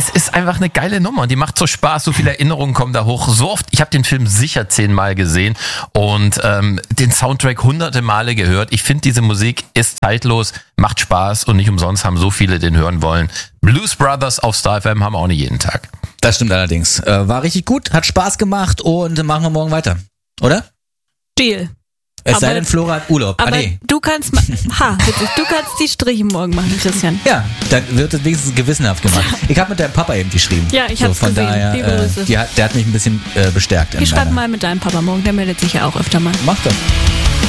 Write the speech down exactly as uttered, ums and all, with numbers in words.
es ist einfach eine geile Nummer und die macht so Spaß, so viele Erinnerungen kommen da hoch. So oft, ich habe den Film sicher zehnmal gesehen und ähm, den Soundtrack hunderte Male gehört. Ich finde, diese Musik ist zeitlos, macht Spaß und nicht umsonst haben so viele den hören wollen. Blues Brothers auf Star F M haben wir auch nicht jeden Tag. Das stimmt allerdings. Äh, war richtig gut, hat Spaß gemacht und machen wir morgen weiter, oder? Deal. Es aber, sei denn, Flora hat Urlaub. Aber ah, nee. du kannst ma- ha, bitte, du kannst die Striche morgen machen, Christian. Ja, dann wird es wenigstens gewissenhaft gemacht. Ich habe mit deinem Papa eben geschrieben. Ja, ich so, hab's von gesehen. daher, Liebe äh, Grüße. die hat, der hat mich ein bisschen äh, bestärkt. Ich schreibe mal mit deinem Papa morgen, der meldet sich ja auch öfter mal. Mach das.